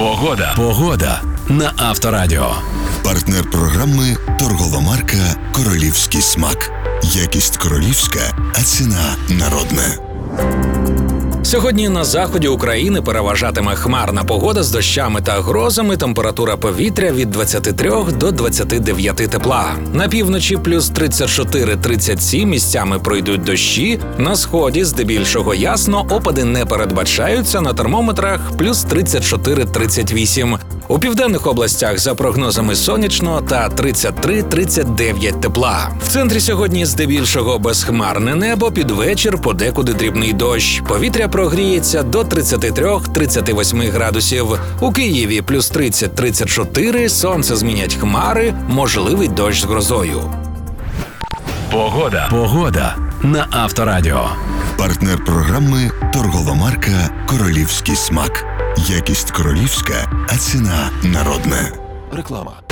Погода на Авторадіо. Партнер програми торгова марка «Королівський смак». Якість королівська, а ціна народна. Сьогодні на заході України переважатиме хмарна погода з дощами та грозами, температура повітря від 23 до 29 тепла. На півночі плюс 34-37, місцями пройдуть дощі, на сході здебільшого ясно, опади не передбачаються, на термометрах плюс 34-38. У південних областях за прогнозами сонячно та 33-39 тепла. В центрі сьогодні здебільшого безхмарне небо, під вечір подекуди дрібний дощ. Повітря прогріється до 33-38 градусів. У Києві плюс 30-34, сонце змінять хмари, можливий дощ з грозою. Погода на Авторадіо. Партнер програми торгова марка «Королівський смак». Якість королівська, а ціна народна. Реклама.